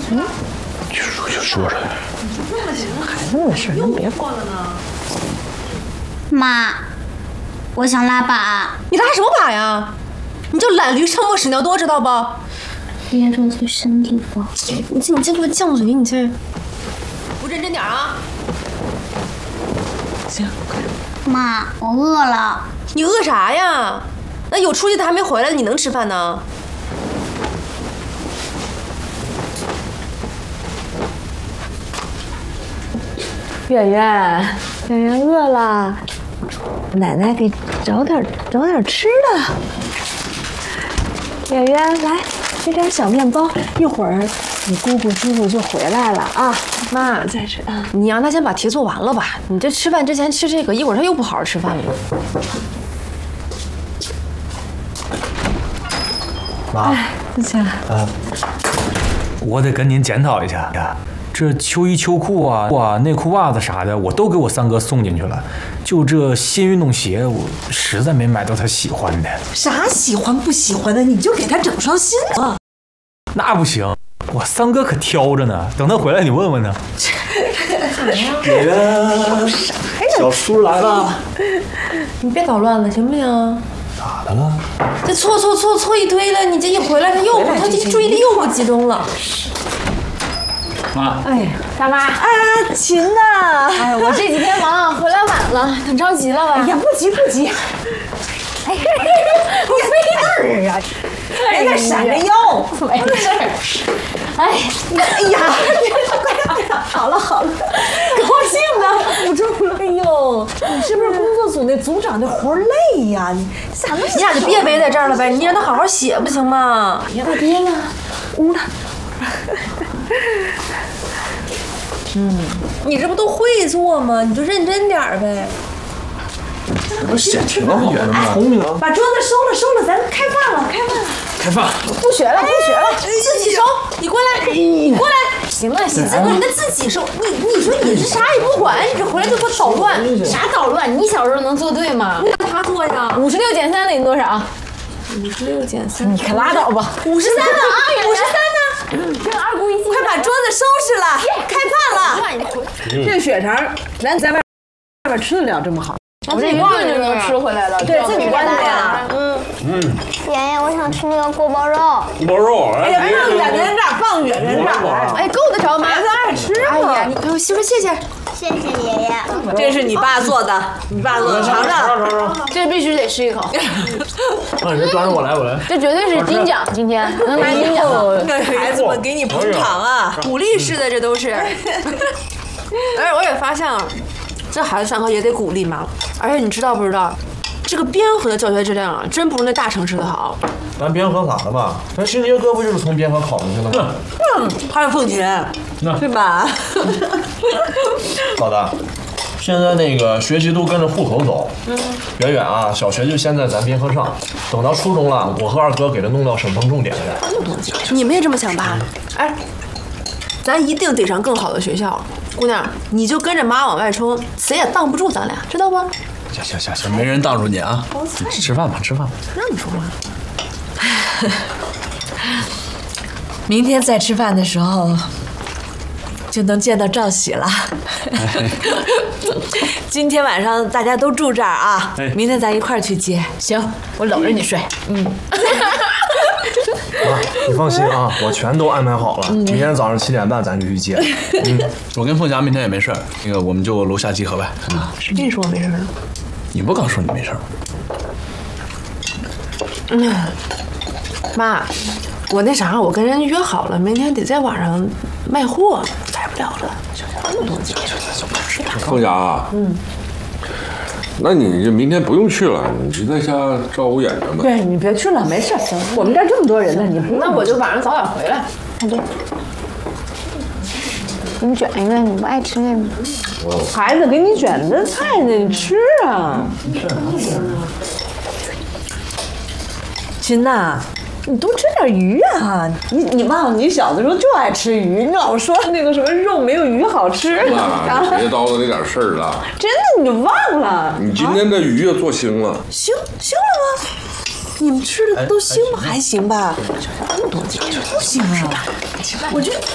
就说着。 孩子们的事咱别管。 妈，我想拉粑。 你拉什么粑呀？你就懒驴上磨屎尿多，知道不？ 别得罪身体不好。 你这个犟嘴，你这不认真点啊！ 行，快点。 妈，我饿了。 你饿啥呀？那有出息的还没回来，你能吃饭呢？ 圆圆饿了，奶奶给找点吃的。圆圆，来，这点小面包，一会儿你姑姑叔叔就回来了啊。妈，再吃啊。 你让他先把题做完了吧。你这吃饭之前吃这个，一会儿他又不好好吃饭了。 妈， 行。 我得跟您检讨一下，这秋衣秋裤啊、内裤袜子啥的，我都给我三哥送进去了。就这新运动鞋，我实在没买到他喜欢的。 啥喜欢不喜欢的，你就给他整双新的。 那不行，我三哥可挑着呢。等他回来，你问问他。 圆圆，小叔来了。 你别捣乱了，行不行？ 咋的了？ 这错一堆了，你这一回来，他这注意力又不集中了。 妈， 哎呀，大妈， 琴呐， 哎，我这几天忙，回来晚了，很着急了吧？ 哎呀，不急。哎，你飞哪儿啊？在那闪着腰， 没事儿。哎呀，快，好了， 高兴的不住了。 哎呦，你是不是工作组那组长的活累呀？你咋那么…… 你俩就别围在这儿了呗，你让他好好写不行吗？ 大爹呢？ 屋呢？ 你这不都会做吗？你就认真点儿呗。 不是写挺好的吗？聪明啊！ 把桌子收了，咱开饭了。 开饭。 不学了。 自己收，你过来，你过来。 行了， 你的自己收。你说你这啥也不管，你这回来就给我捣乱。 啥捣乱？你小时候能做对吗让他做呀。 ？56减3等于多少 56减3， 你可拉倒吧。 53呢？53呢？ 跟二姑一起。 快把桌子收拾了，开饭了。这血肠，咱在外边吃得了这么好？ 我这一顿就能吃回来了。 对自己关的呀。 爷爷，我想吃那个锅包肉。 锅包肉， 哎呀，放圆圆这儿，放圆圆这儿。 哎，够得着吗？ 孩子爱吃哎嘛。 呀，你媳妇谢谢。 谢谢爷爷。 这是你爸做的，尝尝。 这必须得吃一口。 你这端着我来。 这绝对是金奖，今天能拿金奖。 孩子们给你捧场啊！ 鼓励式的，这都是。而且我也发现啊，这孩子上课也得鼓励嘛。而且你知道不知道，这个边河的教学质量啊，真不如那大城市的好。 咱边河咋了吧？咱新街哥不就是从边河考上去了吗？ 还有凤琴，对吧？ 老大，现在那个学习都跟着户口走。远远啊，小学就先在咱边河上，等到初中了，我和二哥给他弄到省城重点去。 你们也这么想吧？哎，咱一定得上更好的学校。姑娘，你就跟着妈往外冲，谁也挡不住咱俩，知道不？ 行，没人挡住你啊！吃饭吧。 让你说话。 明天再吃饭的时候，就能见到赵喜了。今天晚上大家都住这儿啊，明天咱一块儿去接。 行，我搂着你睡。 妈，你放心啊，我全都安排好了。明天早上7点半咱就去接。 我跟凤霞明天也没事儿，那个我们就楼下集合呗。 谁跟你说我没事呢？ 你不刚说你没事儿？ 妈，我那啥，我跟人约好了，明天得在网上卖货，改不了了。那么多钱， 凤霞啊，那你这明天不用去了，你就在家照顾眼睛吧。 对你别去了，没事。我们这儿这么多人呢，你不用。 那我就晚上早点回来。 对。给你卷一个，你不爱吃那个。 孩子给你卷的菜呢，你吃啊。秦呐，你多吃点鱼啊！你忘了你小的时候就爱吃鱼，你老说那个什么肉没有鱼好吃。 别叨叨那点事儿了。 真的，你就忘了？ 你今天这鱼也做腥了。 腥了吗？你们吃的都腥吗？还行吧。那么多钱，不行啊！我觉得。